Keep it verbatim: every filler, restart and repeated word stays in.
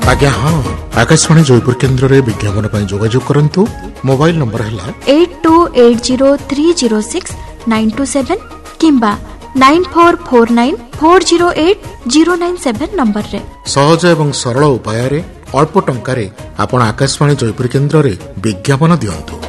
आज्ञा हाँ आकाशवाणी जयपुर केन्द्र में विज्ञापन पर जोगाजोग करंतु। मोबाइल नंबर है eight to eight zero three zero six nine two seven किंबा nine four four nine four zero eight zero nine seven number रे। सहज एवं सरल उपाय अल्प टंका रे आपण आकाशवाणी जयपुर केन्द्र में विज्ञापन दियंतु।